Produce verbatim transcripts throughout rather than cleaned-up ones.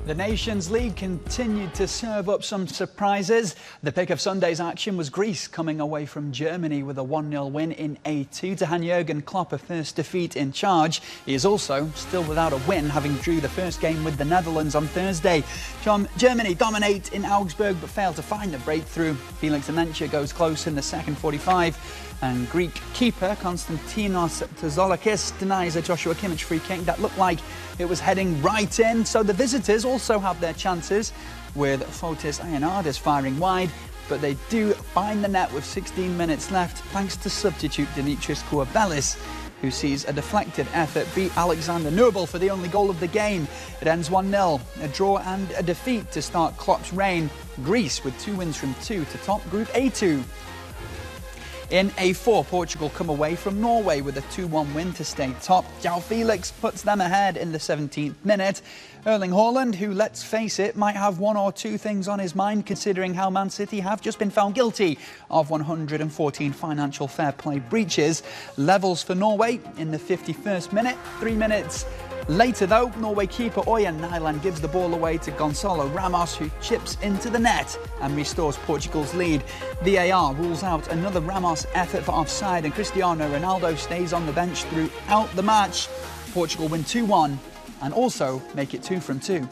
The Nations League continued to serve up some surprises. The pick of Sunday's action was Greece coming away from Germany with a one nil win in A two to hand Jurgen Klopp a first defeat in charge. He is also still without a win, having drew the first game with the Netherlands on Thursday. Germany dominate in Augsburg but fail to find the breakthrough. Felix Anencha goes close in the second forty-five, and Greek keeper Konstantinos Tzolakis denies a Joshua Kimmich free kick that looked like it was heading right in. So the visitors also have their chances, with Fotis Ioannidis firing wide, but they do find the net with sixteen minutes left thanks to substitute Dimitris Kouabelis, who sees a deflected effort beat Alexander Nubel for the only goal of the game. It ends one nil, a draw and a defeat to start Klopp's reign. Greece with two wins from two to top Group A two. In A four, Portugal come away from Norway with a two one win to stay top. João Felix puts them ahead in the seventeenth minute. Erling Haaland, who, let's face it, might have one or two things on his mind considering how Man City have just been found guilty of one hundred fourteen financial fair play breaches, levels for Norway in the fifty-first minute. Three minutes later, though, Norway keeper Ørjan Nyland gives the ball away to Gonçalo Ramos, who chips into the net and restores Portugal's lead. V A R rules out another Ramos effort for offside, and Cristiano Ronaldo stays on the bench throughout the match. Portugal win two one and also make it two from two.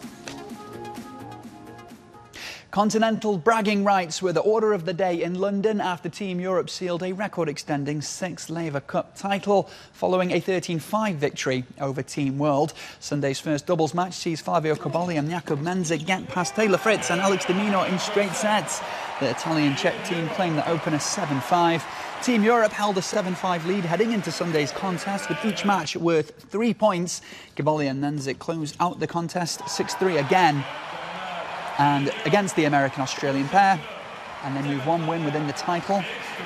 Continental bragging rights were the order of the day in London after Team Europe sealed a record-extending sixth Laver Cup title following a thirteen five victory over Team World. Sunday's first doubles match sees Flavio Cobolli and Jakub Mensik get past Taylor Fritz and Alex de Minaur in straight sets. The Italian-Czech team claimed the opener seven five. Team Europe held a seven five lead heading into Sunday's contest, with each match worth three points. Cobolli and Mensik close out the contest six three again, and against the American-Australian pair, and they move one win within the title,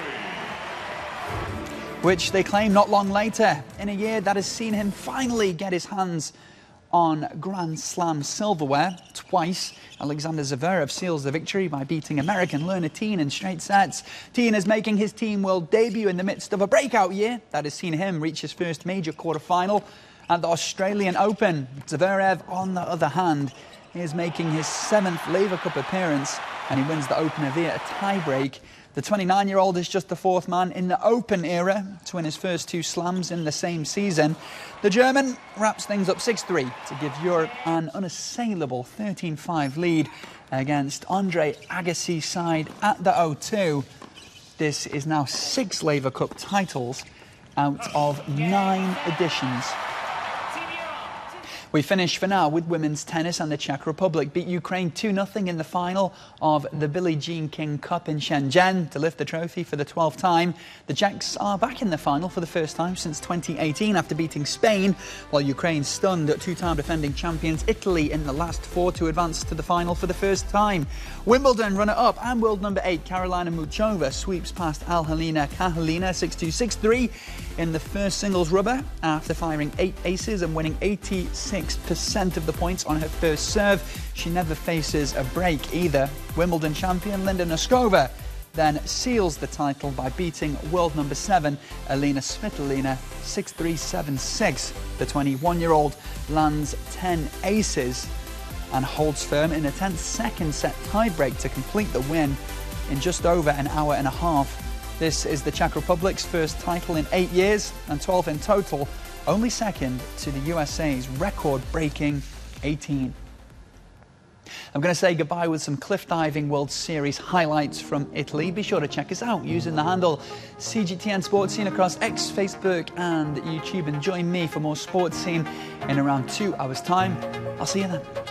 which they claim not long later, in a year that has seen him finally get his hands on Grand Slam silverware twice. Alexander Zverev seals the victory by beating American Lerner Teen in straight sets. Teen is making his Team World debut in the midst of a breakout year that has seen him reach his first major quarter-final at the Australian Open. Zverev, on the other hand, he is making his seventh Laver Cup appearance, and he wins the opener via a tie-break. The twenty-nine-year-old is just the fourth man in the Open era to win his first two slams in the same season. The German wraps things up six three to give Europe an unassailable thirteen five lead against Andre Agassi's side at the O two. This is now six Laver Cup titles out of nine editions. We finish for now with women's tennis, and the Czech Republic beat Ukraine two nothing in the final of the Billie Jean King Cup in Shenzhen to lift the trophy for the twelfth time. The Czechs are back in the final for the first time since twenty eighteen after beating Spain, while Ukraine stunned two-time defending champions Italy in the last four to advance to the final for the first time. Wimbledon runner-up and world number eight Karolina Muchova sweeps past Alhelina Kahelina six two six three in the first singles rubber after firing eight aces and winning eighty-six percent of the points on her first serve. She never faces a break either. Wimbledon champion Linda Noskova then seals the title by beating world number seven Elina Svitolina six three seven six. The twenty-one-year-old lands ten aces and holds firm in a tenth second set tiebreak to complete the win in just over an hour and a half. This is the Czech Republic's first title in eight years and twelve in total, only second to the U S A's record-breaking eighteen. I'm going to say goodbye with some cliff diving World Series highlights from Italy. Be sure to check us out using the handle C G T N Sports Scene across X, Facebook and YouTube, and join me for more Sports Scene in around two hours' time. I'll see you then.